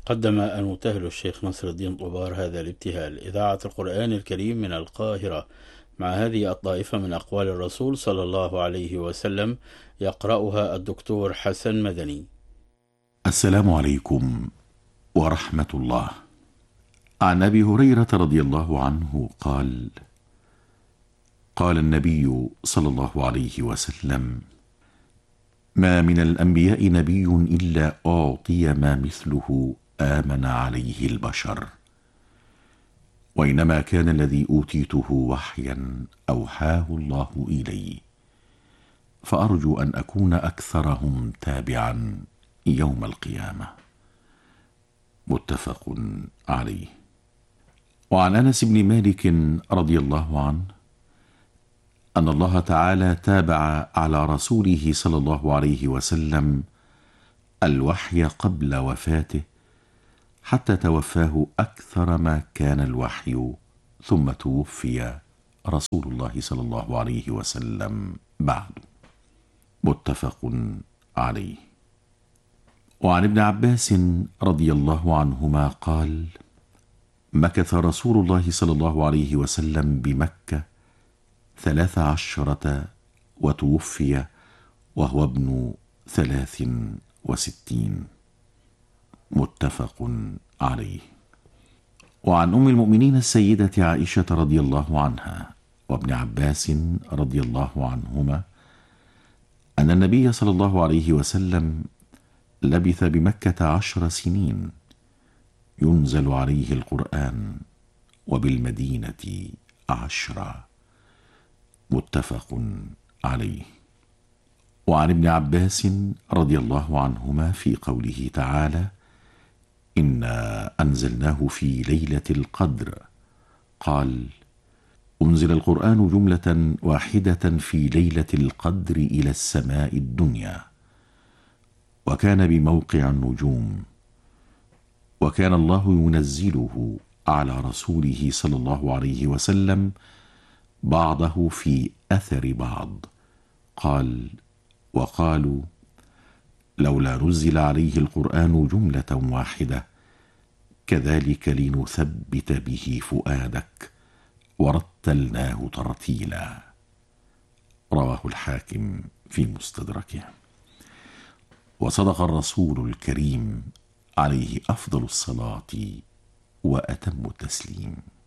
قدم المبتهل الشيخ نصر الدين طوبار هذا الابتهال: إذاعة القرآن الكريم من القاهرة، مع هذه الطائفة من أقوال الرسول صلى الله عليه وسلم، يقرأها الدكتور حسن مدني. السلام عليكم ورحمة الله. عن أبي هريرة رضي الله عنه قال: قال النبي صلى الله عليه وسلم: ما من الأنبياء نبي إلا أعطي ما مثله آمن عليه البشر، وإنما كان الذي أوتيته وحيا أوحاه الله إلي، فأرجو أن أكون أكثرهم تابعا يوم القيامة. متفق عليه. وعن أنس بن مالك رضي الله عنه أن الله تعالى تابع على رسوله صلى الله عليه وسلم الوحي قبل وفاته حتى توفاه أكثر ما كان الوحي، ثم توفي رسول الله صلى الله عليه وسلم بعد. متفق عليه. وعن ابن عباس رضي الله عنهما قال: مكث رسول الله صلى الله عليه وسلم بمكة 13 وتوفي وهو ابن 63. متفق عليه. وعن أم المؤمنين السيدة عائشة رضي الله عنها وابن عباس رضي الله عنهما أن النبي صلى الله عليه وسلم لبث بمكة 10 سنين ينزل عليه القرآن، وبالمدينة 10. متفق عليه. وعن ابن عباس رضي الله عنهما في قوله تعالى: إنا أنزلناه في ليلة القدر، قال: أنزل القرآن جملة واحدة في ليلة القدر إلى السماء الدنيا، وكان بموقع النجوم، وكان الله ينزله على رسوله صلى الله عليه وسلم بعضه في أثر بعض. قال: وقالوا لولا نزل عليه القرآن جملة واحدة كذلك لنثبت به فؤادك ورتلناه ترتيلا. رواه الحاكم في مستدركه. وصدق الرسول الكريم عليه أفضل الصلاة وأتم التسليم.